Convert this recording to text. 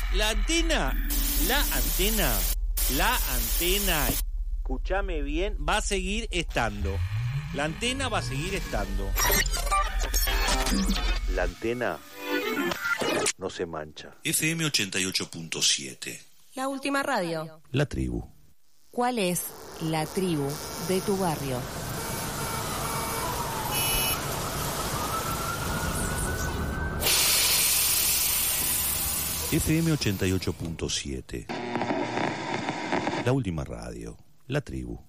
La antena, escúchame bien, va a seguir estando. La antena va a seguir estando. La antena no se mancha. FM 88.7. La última radio. La tribu. ¿Cuál es la tribu de tu barrio? FM 88.7. La última radio. La tribu.